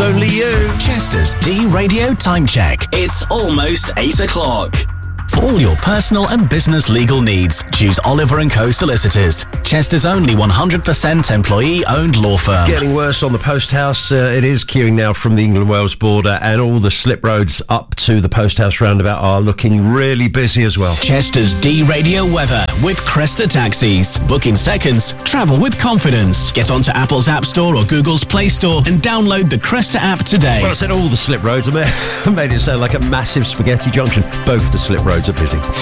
only you. Chester's D-Radio Time Check. It's almost 8 o'clock. For all your personal and business legal needs, choose Oliver & Co Solicitors. Chester's only 100% employee-owned law firm. Getting worse on the Post House. It is queuing now from the England-Wales border, and all the slip roads up to the Post House roundabout are looking really busy as well. Chester's D-Radio weather with Cresta Taxis. Book in seconds. Travel with confidence. Get onto Apple's App Store or Google's Play Store and download the Cresta app today. Well, I said all the slip roads. I made it sound like a massive spaghetti junction. Both the slip roads are busy.